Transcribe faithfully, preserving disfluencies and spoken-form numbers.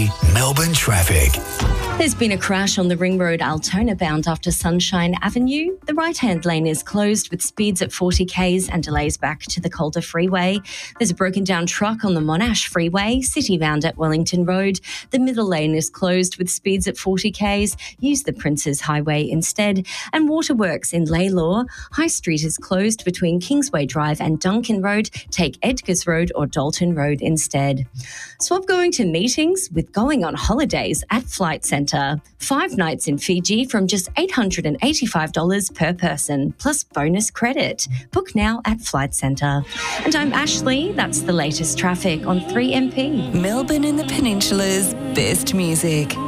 three Melbourne traffic. There's been a crash on the Ring Road Altona bound after Sunshine Avenue. The right-hand lane is closed with speeds at forty kays and delays back to the Calder Freeway. There's a broken down truck on the Monash Freeway, city bound at Wellington Road. The middle lane is closed with speeds at forty kays. Use the Princes Highway instead. And waterworks in Laylaw. High Street is closed between Kingsway Drive and Duncan Road. Take Edgars Road or Dalton Road instead. Swap going to meetings with going on holidays at Flight Centre. Five nights in Fiji from just eight hundred eighty-five dollars per person, plus bonus credit. Book now at Flight Centre. And I'm Ashley. That's the latest traffic on three M P. Melbourne and the Peninsula's best music.